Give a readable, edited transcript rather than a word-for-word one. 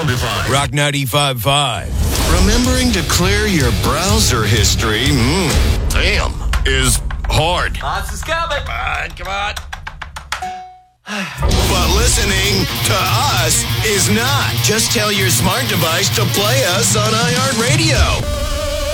be fine. Rock 95.5. Remembering to clear your browser history, damn, is hard. Monsters coming. Come on. But listening to us is not. Just tell your smart device to play us on iHeartRadio.